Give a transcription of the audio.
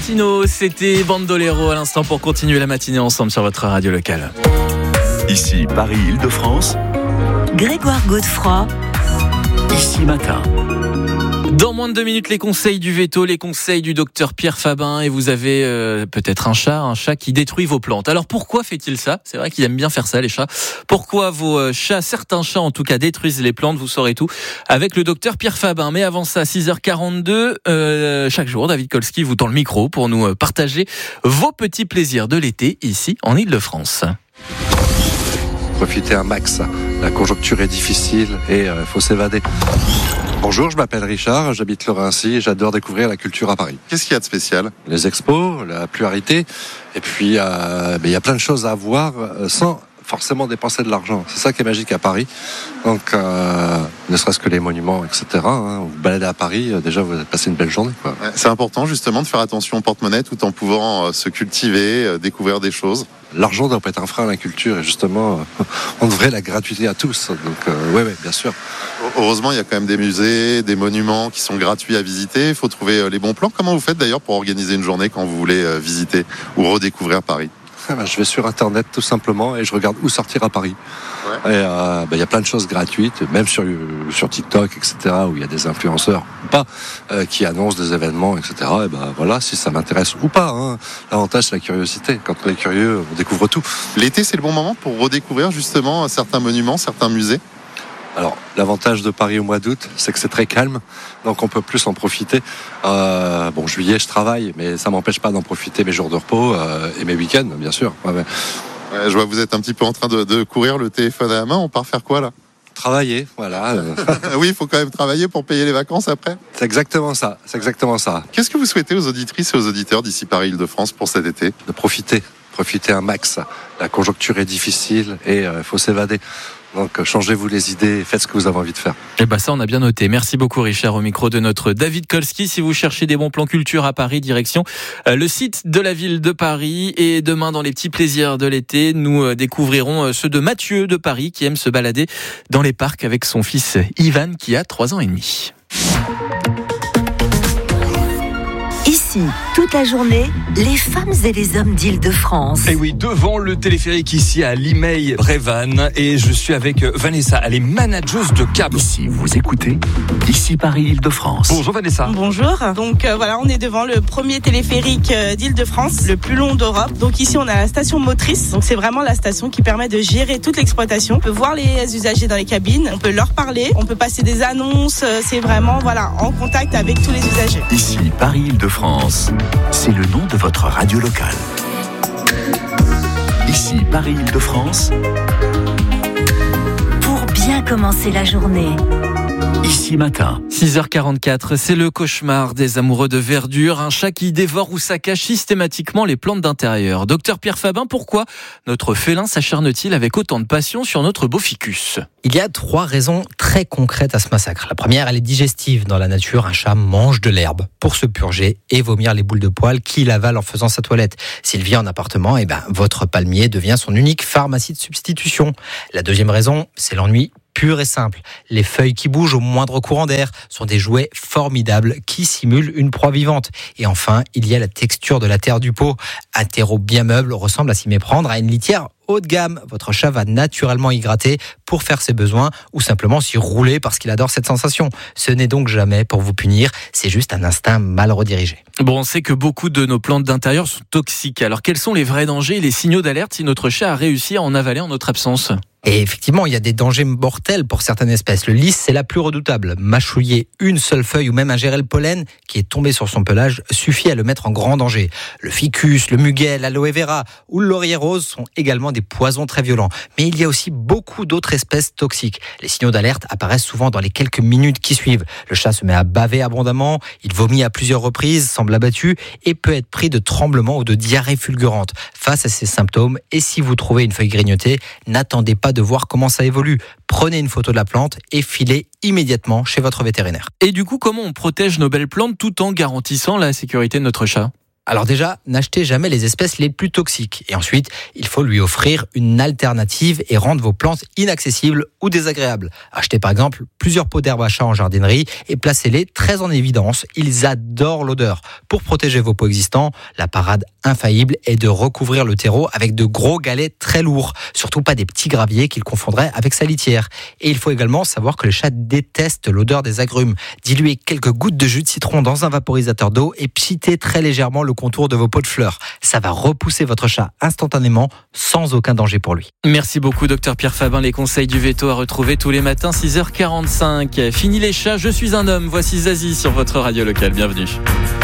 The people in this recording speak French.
Tino, c'était Bandolero à l'instant pour continuer la matinée ensemble sur votre radio locale. Ici Paris-Île-de-France, Grégoire Godefroy. Ici Matin. Dans moins de 2 minutes, les conseils du veto, les conseils du docteur Pierre Fabin. Et vous avez peut-être un chat qui détruit vos plantes. Alors pourquoi fait-il ça ? C'est vrai qu'ils aiment bien faire ça, les chats. Pourquoi vos chats, certains chats en tout cas, détruisent les plantes ? Vous saurez tout avec le docteur Pierre Fabin. Mais avant ça, 6h42, chaque jour, David Kolski vous tend le micro pour nous partager vos petits plaisirs de l'été ici en Île-de-France. Profiter un max. La conjoncture est difficile et il faut s'évader. Bonjour, je m'appelle Richard, j'habite Laurency et j'adore découvrir la culture à Paris. Qu'est-ce qu'il y a de spécial ? Les expos, la pluralité, et puis il y a plein de choses à voir sans forcément dépenser de l'argent. C'est ça qui est magique à Paris. Donc, ne serait-ce que les monuments, etc. Vous vous baladez à Paris, déjà vous avez passé une belle journée, quoi. C'est important justement de faire attention au porte-monnaie tout en pouvant se cultiver, découvrir des choses. L'argent ne doit pas être un frein à la culture et justement, on devrait la gratuité à tous. Donc, oui, bien sûr. Heureusement, il y a quand même des musées, des monuments qui sont gratuits à visiter. Il faut trouver les bons plans. Comment vous faites d'ailleurs pour organiser une journée quand vous voulez visiter ou redécouvrir Paris ? Je vais sur Internet tout simplement et je regarde où sortir à Paris. Ouais. Et y a plein de choses gratuites, même sur TikTok, etc., où il y a des influenceurs ou pas qui annoncent des événements, etc. Et voilà, si ça m'intéresse ou pas. L'avantage, c'est la curiosité. Quand on est curieux, on découvre tout. L'été, c'est le bon moment pour redécouvrir justement certains monuments, certains musées. Alors, l'avantage de Paris au mois d'août, c'est que c'est très calme, donc on peut plus en profiter. Juillet, je travaille, mais ça m'empêche pas d'en profiter mes jours de repos et mes week-ends, bien sûr. Ouais, je vois que vous êtes un petit peu en train de courir le téléphone à la main. On part faire quoi, là ? Travailler, voilà. Oui, il faut quand même travailler pour payer les vacances après. C'est exactement ça. Qu'est-ce que vous souhaitez aux auditrices et aux auditeurs d'ici Paris-Île-de-France pour cet été ? De profiter un max. La conjoncture est difficile et il faut s'évader. Donc changez-vous les idées et faites ce que vous avez envie de faire. Et ça on a bien noté. Merci beaucoup Richard au micro de notre David Kolski. Si vous cherchez des bons plans culture à Paris, direction le site de la ville de Paris. Et demain dans les petits plaisirs de l'été, nous découvrirons ceux de Mathieu de Paris qui aime se balader dans les parcs avec son fils Ivan qui a 3 ans et demi. Ici, toute la journée, les femmes et les hommes d'Île-de-France. Et oui, devant le téléphérique ici à Limeil-Brévannes. Et je suis avec Vanessa, elle est manageuse de cab. Ici, vous écoutez Ici Paris-Île-de-France. Bonjour Vanessa. Bonjour. Donc on est devant le premier téléphérique d'Île-de-France, le plus long d'Europe. Donc ici, on a la station motrice. Donc c'est vraiment la station qui permet de gérer toute l'exploitation. On peut voir les usagers dans les cabines, on peut leur parler, on peut passer des annonces. C'est vraiment en contact avec tous les usagers. Ici Paris-Île-de-France, c'est le nom de votre radio locale. Ici Paris-Île-de-France. Pour bien commencer la journée. Ici Matin. 6h44, c'est le cauchemar des amoureux de verdure. Un chat qui dévore ou saccage systématiquement les plantes d'intérieur. Docteur Pierre Fabin, pourquoi notre félin s'acharne-t-il avec autant de passion sur notre beau ficus ? Il y a 3 raisons très concrètes à ce massacre. La première, elle est digestive. Dans la nature, un chat mange de l'herbe pour se purger et vomir les boules de poils qu'il avale en faisant sa toilette. S'il vit en appartement, votre palmier devient son unique pharmacie de substitution. La deuxième raison, c'est l'ennui pur et simple. Les feuilles qui bougent au moindre courant d'air sont des jouets formidables qui simulent une proie vivante. Et enfin, il y a la texture de la terre du pot. Un terreau bien meuble ressemble à s'y méprendre à une litière haut de gamme. Votre chat va naturellement y gratter pour faire ses besoins ou simplement s'y rouler parce qu'il adore cette sensation. Ce n'est donc jamais pour vous punir, c'est juste un instinct mal redirigé. Bon, on sait que beaucoup de nos plantes d'intérieur sont toxiques. Alors quels sont les vrais dangers et les signaux d'alerte si notre chat a réussi à en avaler en notre absence ? Et effectivement, il y a des dangers mortels pour certaines espèces. Le lys, c'est la plus redoutable. Mâchouiller une seule feuille ou même ingérer le pollen qui est tombé sur son pelage suffit à le mettre en grand danger. Le ficus, le muguet, l'aloe vera ou le laurier rose sont également des poisons très violents. Mais il y a aussi beaucoup d'autres espèces toxiques. Les signaux d'alerte apparaissent souvent dans les quelques minutes qui suivent. Le chat se met à baver abondamment, il vomit à plusieurs reprises, semble abattu et peut être pris de tremblements ou de diarrhée fulgurante. Face à ces symptômes, et si vous trouvez une feuille grignotée, n'attendez pas de voir comment ça évolue. Prenez une photo de la plante et filez immédiatement chez votre vétérinaire. Et du coup, comment on protège nos belles plantes tout en garantissant la sécurité de notre chat ? Alors déjà, n'achetez jamais les espèces les plus toxiques. Et ensuite, il faut lui offrir une alternative et rendre vos plantes inaccessibles ou désagréables. Achetez par exemple plusieurs pots d'herbe à chat en jardinerie et placez-les très en évidence. Ils adorent l'odeur. Pour protéger vos pots existants, la parade infaillible est de recouvrir le terreau avec de gros galets très lourds. Surtout pas des petits graviers qu'ils confondraient avec sa litière. Et il faut également savoir que les chats détestent l'odeur des agrumes. Diluez quelques gouttes de jus de citron dans un vaporisateur d'eau et pchitez très légèrement le contour de vos pots de fleurs. Ça va repousser votre chat instantanément sans aucun danger pour lui. Merci beaucoup, docteur Pierre Fabin. Les conseils du veto à retrouver tous les matins, 6h45. Fini les chats, je suis un homme. Voici Zazie sur votre radio locale. Bienvenue.